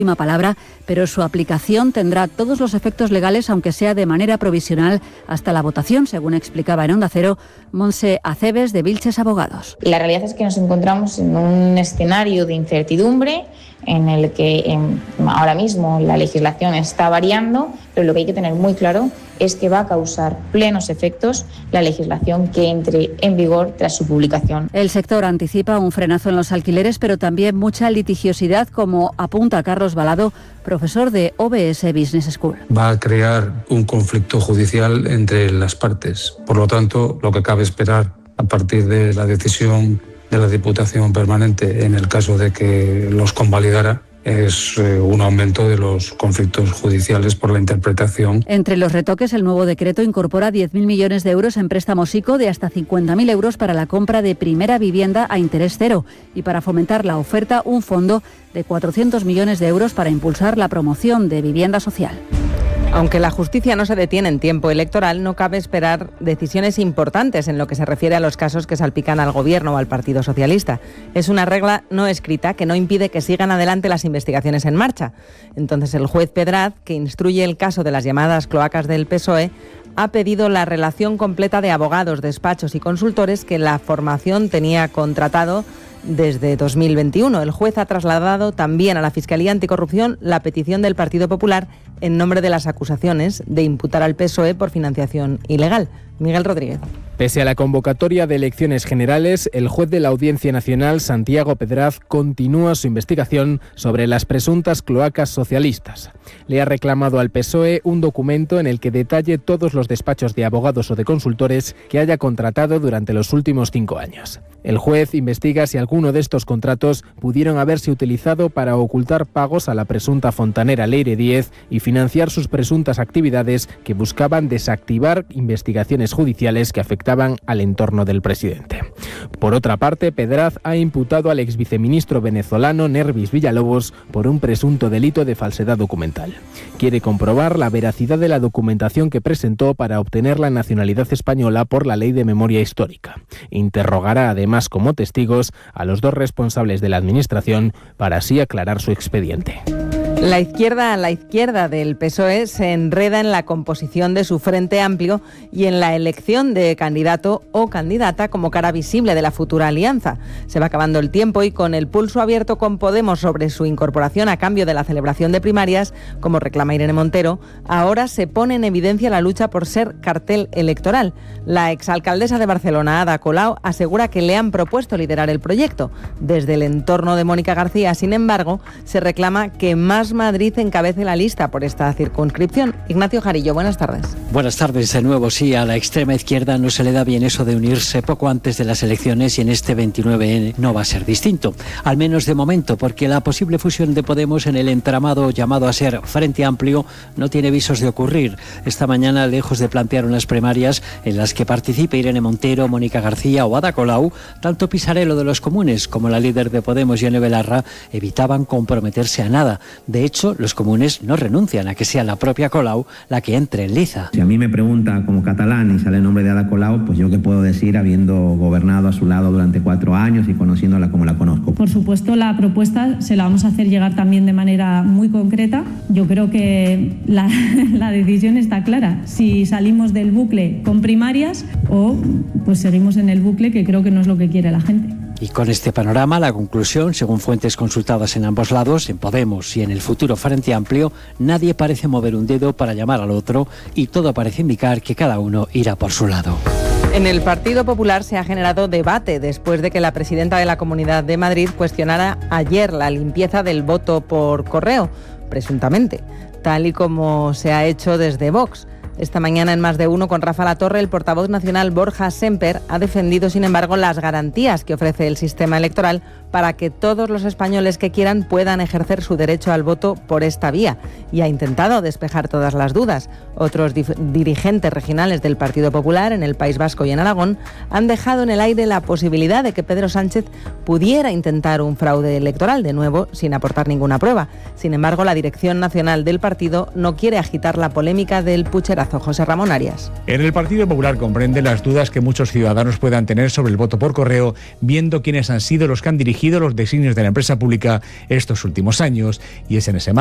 palabra, pero su aplicación tendrá todos los efectos legales, aunque sea de manera provisional, hasta la votación, según explicaba en Onda Cero Montse Acebes, de Vilches Abogados. La realidad es que nos encontramos en un escenario de incertidumbre en el que ahora mismo la legislación está variando, pero lo que hay que tener muy claro es que va a causar plenos efectos la legislación que entre en vigor tras su publicación. El sector anticipa un frenazo en los alquileres, pero también mucha litigiosidad, como apunta Carlos Balado, profesor de OBS Business School. Va a crear un conflicto judicial entre las partes. Por lo tanto, lo que cabe esperar a partir de la decisión de la Diputación Permanente, en el caso de que los convalidara, es un aumento de los conflictos judiciales por la interpretación. Entre los retoques, el nuevo decreto incorpora 10.000 millones de euros en préstamos ICO de hasta 50.000 euros para la compra de primera vivienda a interés cero y, para fomentar la oferta, un fondo de 400 millones de euros para impulsar la promoción de vivienda social. Aunque la justicia no se detiene en tiempo electoral, no cabe esperar decisiones importantes en lo que se refiere a los casos que salpican al Gobierno o al Partido Socialista. Es una regla no escrita que no impide que sigan adelante las investigaciones en marcha. Entonces, el juez Pedraz, que instruye el caso de las llamadas cloacas del PSOE, ha pedido la relación completa de abogados, despachos y consultores que la formación tenía contratado desde 2021. El juez ha trasladado también a la Fiscalía Anticorrupción la petición del Partido Popular en nombre de las acusaciones de imputar al PSOE por financiación ilegal. Miguel Rodríguez. Pese a la convocatoria de elecciones generales, el juez de la Audiencia Nacional, Santiago Pedraz, continúa su investigación sobre las presuntas cloacas socialistas. Le ha reclamado al PSOE un documento en el que detalle todos los despachos de abogados o de consultores que haya contratado durante los últimos 5 años. El juez investiga si alguno de estos contratos pudieron haberse utilizado para ocultar pagos a la presunta fontanera Leire Díez y financiar sus presuntas actividades que buscaban desactivar investigaciones judiciales que afectaban al entorno del presidente. Por otra parte, Pedraz ha imputado al exviceministro venezolano Nervis Villalobos por un presunto delito de falsedad documental. Quiere comprobar la veracidad de la documentación que presentó para obtener la nacionalidad española por la Ley de Memoria Histórica. Interrogará además como testigos a los 2 responsables de la administración para así aclarar su expediente. La izquierda del PSOE se enreda en la composición de su Frente Amplio y en la elección de candidato o candidata como cara visible de la futura alianza. Se va acabando el tiempo y con el pulso abierto con Podemos sobre su incorporación a cambio de la celebración de primarias, como reclama Irene Montero, ahora se pone en evidencia la lucha por ser cartel electoral. La exalcaldesa de Barcelona, Ada Colau, asegura que le han propuesto liderar el proyecto. Desde el entorno de Mónica García, sin embargo, se reclama que Más Madrid encabece la lista por esta circunscripción. Ignacio Jarillo, buenas tardes. Buenas tardes de nuevo. Sí, a la extrema izquierda no se le da bien eso de unirse poco antes de las elecciones y en este 29N no va a ser distinto. Al menos de momento, porque la posible fusión de Podemos en el entramado llamado a ser Frente Amplio no tiene visos de ocurrir. Esta mañana, lejos de plantear unas primarias en las que participe Irene Montero, Mónica García o Ada Colau, tanto Pisarello de los Comunes como la líder de Podemos, Yone Belarra, evitaban comprometerse a nada. De hecho, los comunes no renuncian a que sea la propia Colau la que entre en liza. Si a mí me pregunta como catalán y sale el nombre de Ada Colau, pues yo qué puedo decir habiendo gobernado a su lado durante 4 años y conociéndola como la conozco. Por supuesto, la propuesta se la vamos a hacer llegar también de manera muy concreta. Yo creo que la decisión está clara. Si salimos del bucle con primarias o pues seguimos en el bucle, que creo que no es lo que quiere la gente. Y con este panorama, la conclusión, según fuentes consultadas en ambos lados, en Podemos y en el futuro Frente Amplio, nadie parece mover un dedo para llamar al otro y todo parece indicar que cada uno irá por su lado. En el Partido Popular se ha generado debate después de que la presidenta de la Comunidad de Madrid cuestionara ayer la limpieza del voto por correo, presuntamente, tal y como se ha hecho desde Vox. Esta mañana en Más de Uno con Rafa Latorre, el portavoz nacional Borja Semper ha defendido, sin embargo, las garantías que ofrece el sistema electoral para que todos los españoles que quieran puedan ejercer su derecho al voto por esta vía y ha intentado despejar todas las dudas. Otros dirigentes regionales del Partido Popular en el País Vasco y en Aragón han dejado en el aire la posibilidad de que Pedro Sánchez pudiera intentar un fraude electoral, de nuevo sin aportar ninguna prueba. Sin embargo, la dirección nacional del partido no quiere agitar la polémica del pucherazo. José Ramón Arias. En el Partido Popular comprende las dudas que muchos ciudadanos puedan tener sobre el voto por correo, viendo quiénes han sido los que han dirigido dirigido los designios de la empresa pública estos últimos años, y es en ese